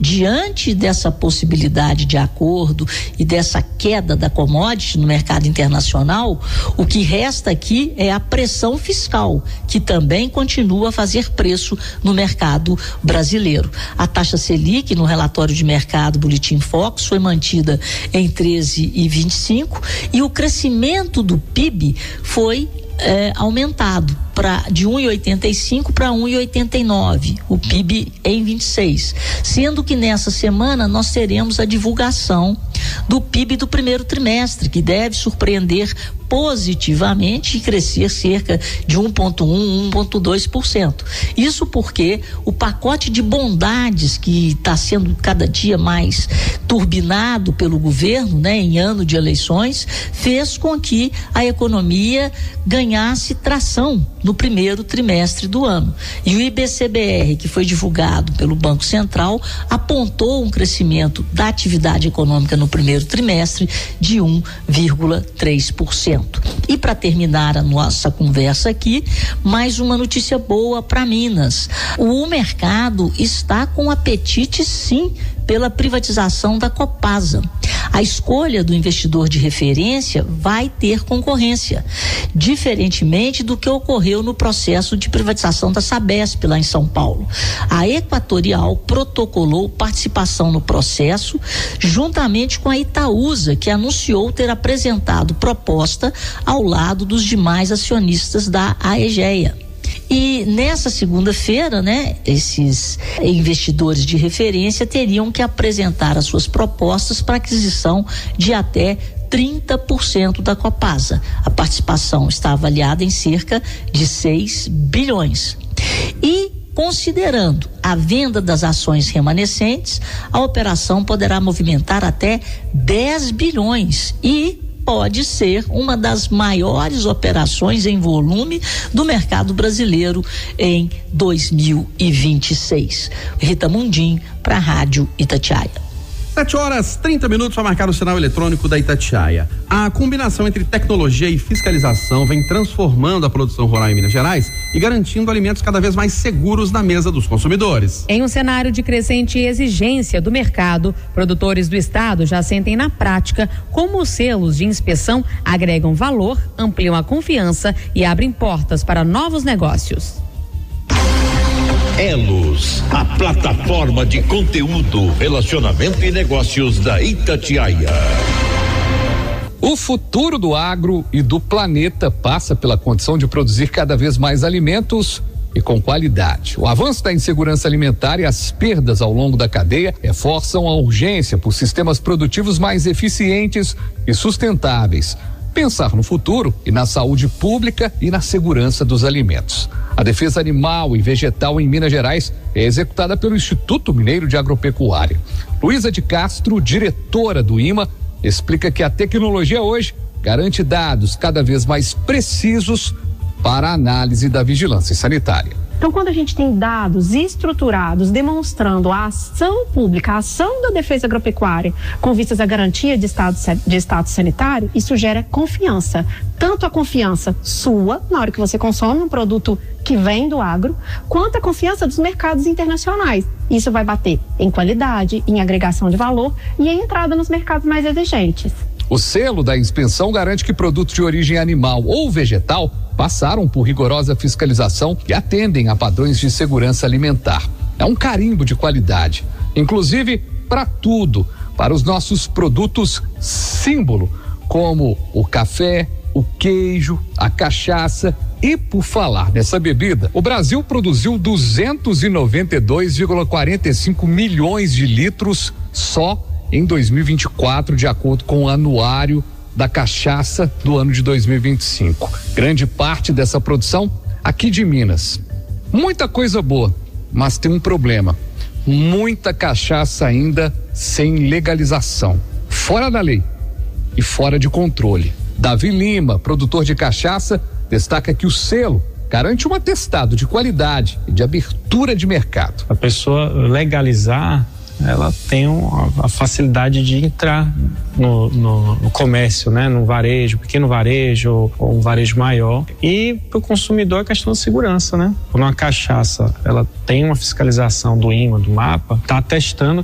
Diante dessa possibilidade de acordo e dessa queda da commodity no mercado internacional, o que resta aqui é a pressão fiscal, que também continua a fazer preço no mercado brasileiro. A taxa Selic, no relatório de mercado Boletim Focus, foi mantida em 13,25 e o crescimento do PIB foi aumentado de 1,85 para 1,89, o PIB em 26, sendo que nessa semana nós teremos a divulgação do PIB do primeiro trimestre, que deve surpreender positivamente e crescer cerca de 1,1%, 1,2%. Isso porque o pacote de bondades que está sendo cada dia mais turbinado pelo governo, né, em ano de eleições, fez com que a economia ganhasse tração no primeiro trimestre do ano. E o IBCBR, que foi divulgado pelo Banco Central, apontou um crescimento da atividade econômica no primeiro trimestre de 1,3%. E para terminar a nossa conversa aqui, mais uma notícia boa para Minas. O mercado está com apetite, sim, pela privatização da Copasa. A escolha do investidor de referência vai ter concorrência, diferentemente do que ocorreu no processo de privatização da Sabesp lá em São Paulo. A Equatorial protocolou participação no processo juntamente com a Itaúsa, que anunciou ter apresentado proposta ao lado dos demais acionistas da Aegea. E nessa segunda-feira, né, esses investidores de referência teriam que apresentar as suas propostas para aquisição de até 30% da Copasa. A participação está avaliada em cerca de 6 bilhões. E considerando a venda das ações remanescentes, a operação poderá movimentar até 10 bilhões e pode ser uma das maiores operações em volume do mercado brasileiro em 2026. Rita Mundim, para a Rádio Itatiaia. 7h30 para marcar o sinal eletrônico da Itatiaia. A combinação entre tecnologia e fiscalização vem transformando a produção rural em Minas Gerais e garantindo alimentos cada vez mais seguros na mesa dos consumidores. Em um cenário de crescente exigência do mercado, produtores do estado já sentem na prática como os selos de inspeção agregam valor, ampliam a confiança e abrem portas para novos negócios. Elos, a plataforma de conteúdo, relacionamento e negócios da Itatiaia. O futuro do agro e do planeta passa pela condição de produzir cada vez mais alimentos e com qualidade. O avanço da insegurança alimentar e as perdas ao longo da cadeia reforçam a urgência por sistemas produtivos mais eficientes e sustentáveis. Pensar no futuro e na saúde pública e na segurança dos alimentos. A defesa animal e vegetal em Minas Gerais é executada pelo Instituto Mineiro de Agropecuária. Luísa de Castro, diretora do IMA, explica que a tecnologia hoje garante dados cada vez mais precisos para a análise da vigilância sanitária. Então, quando a gente tem dados estruturados demonstrando a ação pública, a ação da defesa agropecuária com vistas à garantia de estado sanitário, isso gera confiança. Tanto a confiança sua, na hora que você consome um produto que vem do agro, quanto a confiança dos mercados internacionais. Isso vai bater em qualidade, em agregação de valor e em entrada nos mercados mais exigentes. O selo da inspeção garante que produtos de origem animal ou vegetal passaram por rigorosa fiscalização e atendem a padrões de segurança alimentar. É um carimbo de qualidade, inclusive para tudo, para os nossos produtos símbolo, como o café, o queijo, a cachaça. E por falar nessa bebida, o Brasil produziu 292,45 milhões de litros só em 2024, de acordo com o anuário da cachaça do ano de 2025. Grande parte dessa produção aqui de Minas. Muita coisa boa, mas tem um problema. Muita cachaça ainda sem legalização, fora da lei e fora de controle. Davi Lima, produtor de cachaça, destaca que o selo garante um atestado de qualidade e de abertura de mercado. A pessoa legalizar, ela tem a facilidade de entrar no comércio, né? No varejo, pequeno varejo ou um varejo maior. E para o consumidor a questão da segurança, né? Quando uma cachaça ela tem uma fiscalização do IMA, do MAPA, está atestando